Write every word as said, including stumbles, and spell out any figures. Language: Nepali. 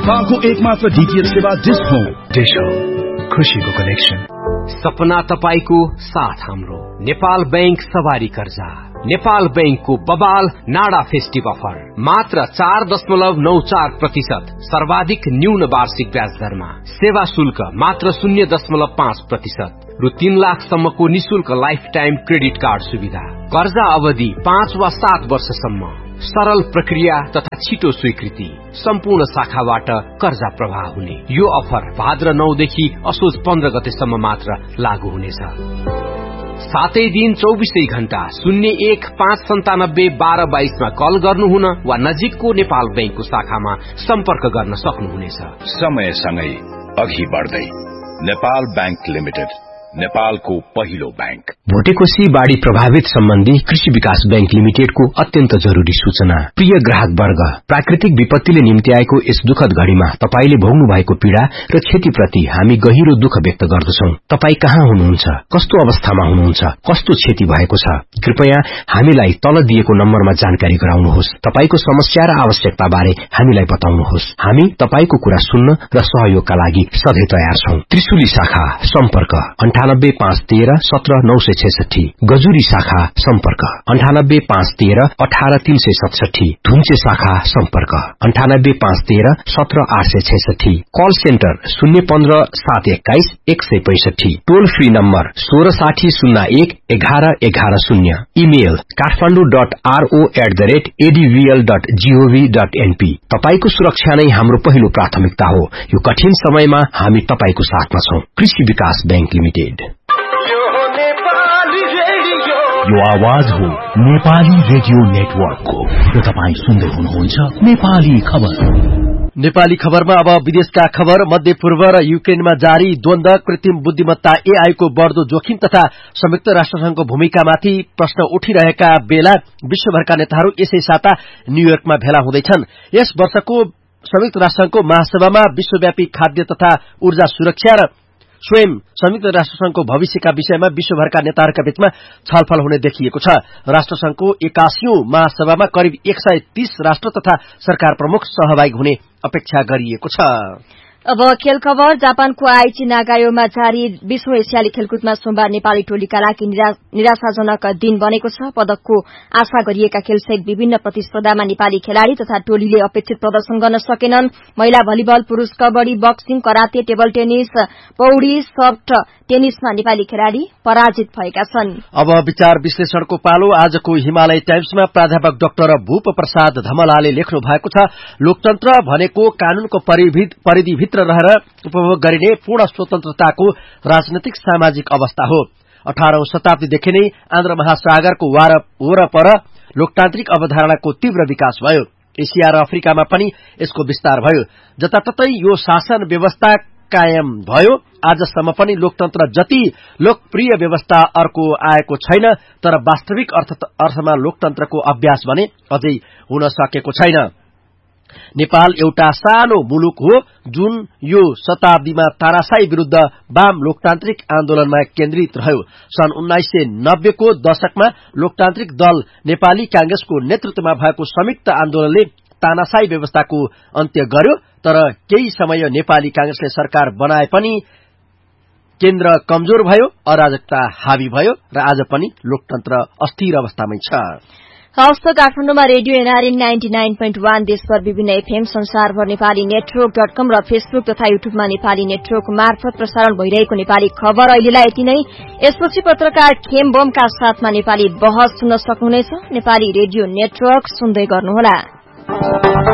नेपालको एकमात्र डीटीएच सेवा डिश होम। डिश होम, खुशीको कनेक्सन। सपना तपाईको साथ हाम्रो। नेपाल बैंक सवारी कर्जा। नेपाल बैंकको बबाल नाडा फेस्टिभ अफर मात्र चार दशमलव नौ चार प्रतिशत सर्वाधिक न्यून वार्षिक ब्याज दरमा। सेवा शुल्क मात्र शून्य दशमलव पाँच प्रतिशत रु तीन लाखसम्मको निशुल्क लाइफ टाइम क्रेडिट कार्ड सुविधा। कर्जा अवधि पाँच वा सात वर्षसम्म। सरल प्रक्रिया तथा छिटो स्वीकृति। सम्पूर्ण शाखाबाट कर्जा प्रवाह हुने यो अफर भाद्र नौदेखि असोज पन्ध्र गतेसम्म मात्र लागू हुनेछ। सातै दिन चौबिसै घण्टा शून्य एक पाँच सन्तानब्बे बाह्र बाइसमा कल गर्नुहुन वा नजिकको नेपाल बैंकको शाखामा सम्पर्क गर्न सक्नुहुनेछ। समयसँगै अघि बढ्दै नेपाल बैंक लिमिटेड, नेपालको पहिलो बैंक। भोटेकोशी बाढ़ी प्रभावित सम्बन्धी कृषि विकास बैंक लिमिटेडको अत्यन्त जरूरी सूचना। प्रिय ग्राहक वर्ग, प्राकृतिक विपत्तिले निम्ति आएको यस दुखद घड़ीमा तपाईले भोग्नु भएको पीड़ा र क्षतिप्रति हामी गहिरो दुःख व्यक्त गर्दछौं। तपाई कहाँ हुनुहुन्छ, कस्तो अवस्थामा हुनुहुन्छ, कस्तो क्षति भएको छ, कृपया हामीलाई तल दिएको नम्बरमा जानकारी गराउनुहोस्। तपाईको समस्या र आवश्यकता बारे हामीलाई बताउनुहोस्। हामी तपाईको कुरा सुन्न र सहयोगका लागि सधैं तयार छौं। त्रिशुली शाखा सम्पर्क अन्ठानब्बे पाँच तेह्र सत्र नौ सय छैसठी। गजुरी शाखा सम्पर्क अन्ठानब्बे पाँच तेह्र अठार तीन सय सतसठी। धुन्चे शाखा सम्पर्क अन्ठानब्बे पाँच तेह्र सत्र आठ सय छैसठी। कल सेन्टर शून्य पन्ध्र सात एक्काइस एक सय पैसठी। टोल फ्री नम्बर सोह्र साठी शून्य एक एघार एघार शून्य। Email Kathmandu dot RO at the rate एडीभीएल dot gov dot NP. तपाईको सुरक्षा नै हाम्रो पहिलो प्राथमिकता हो। यो कठिन समयमा हामी तपाईको साथमा छौं। कृषि विकास बैंक लिमिटेड। यो आवाज हो नेपाली रेडियो नेटवर्कको र तपाई सुन्दै हुनुहुन्छ नेपाली खबर। नेपाली खबरमा अब विदेशका खबर। मध्य पूर्व र युक्रेनमा जारी द्वन्द्व, कृत्रिम बुद्धिमत्ता एआई को बढ़दो जोखिम तथा संयुक्त राष्ट्रसंघको भूमिकामाथि प्रश्न उठिरहेका बेला विश्वभरका नेताहरू यसै साता न्यूयोर्कमा भेला हुँदैछन्। यस वर्षको संयुक्त राष्ट्रसंघको महासभामा विश्वव्यापी खाद्य तथा ऊर्जा सुरक्षा र स्वयं संयुक्त राष्ट्रसंघको भविष्यका विषयमा विश्वभरका नेताहरूका बीचमा छलफल हुने देखिएको छ। राष्ट्रसंघको एकासीऔं महासभामा करिब एक सय तीस राष्ट्र तथा सरकार प्रमुख सहभागी हुने अपेक्षा गरिएको छ। अब खेल खबर। जापानको आइची नागायोमा जारी बीसौं एसियाली खेलकुदमा सोमबार नेपाली टोलीका लागि निराशाजनक दिन बनेको छ। पदकको आशा गरिएका खेलसहित विभिन्न प्रतिस्पर्धामा नेपाली खेलाड़ी तथा टोलीले अपेक्षित प्रदर्शन गर्न सकेनन्। महिला भलिबल, पुरूष kabaddi, boxing, karate, table tennis, पौडी, सफ्ट टेनिसमा नेपाली खेलाड़ी पराजित भएका छन्। अब विचार विश्लेषणको पालो। आजको हिमालय टाइम्समा प्राध्यापक डाक्टर भूप प्रसाद धमलाले लेख्नु भएको छ, लोकतन्त्र भनेको कानूनको परिधिभित्र रहेर उपभोग गरिने पूर्ण स्वतन्त्रताको राजनैतिक सामाजिक अवस्था हो। अठारौं शताब्दीदेखि नै आन्ध्र महासागरको वरपर लोकतान्त्रिक अवधारणाको तीव्र विकास भयो। एसिया र अफ्रिकामा पनि यसको विस्तार भयो। जताततै यो शासन व्यवस्था कायम भयो। आजसम्म पनि लोकतन्त्र जति लोकप्रिय व्यवस्था अर्को आएको छैन, तर वास्तविक अर्थमा लोकतन्त्रको अभ्यास भने अझै हुन सकेको छैन। नेपाल एउटा सानो मुलुक हो जुन यो शताब्दीमा तानाशाही विरूद्ध वाम लोकतान्त्रिक आन्दोलनमा केन्द्रित रह्यो। सन् उन्नाइस सय नब्बे को दशकमा लोकतान्त्रिक दल नेपाली कांग्रेसको नेतृत्वमा भएको संयुक्त आन्दोलनले तानाशाही व्यवस्थाको अन्त्य गर्यो। तर केही समय नेपाली कांग्रेसले सरकार बनाए पनि केन्द्र कमजोर भयो, अराजकता हावी भयो र आज पनि लोकतन्त्र अस्थिर अवस्थामै छ। हवस् त काठमाडौँमा radio NRN ninety nine point one, देशभर विभिन्न एफएम, संसारभर नेपाली नेटवर्क डट कम र फेसबुक तथा युट्युबमा नेपाली नेटवर्क मार्फत प्रसारण भइरहेको नेपाली खबर अहिलेलाई यति नै। यसपछि पत्रकार खेम बमका साथमा नेपाली बहस सुन्न सक्नुहुनेछ। नेपाली रेडियो नेटवर्क सुन्दै गर्नुहोला।